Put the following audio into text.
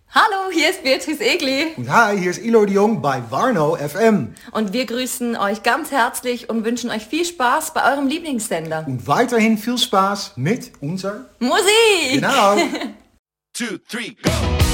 Hallo, hier ist Beatrice Egli. Und hi, hier ist Ilo de Jong bei Warno FM. Und wir grüßen euch ganz herzlich und wünschen euch viel Spaß bei eurem Lieblingssender. Und weiterhin viel Spaß mit unserer Musik! Genau. 2, 3, go!